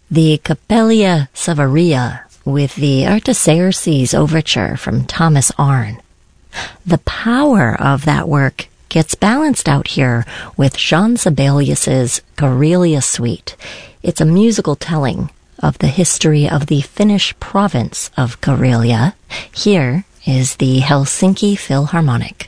the Capella Savaria with the Artaxerxes Overture from Thomas Arne. The power of that work gets balanced out here with Jean Sibelius's Karelia Suite. It's a musical telling of the history of the Finnish province of Karelia. Here is the Helsinki Philharmonic.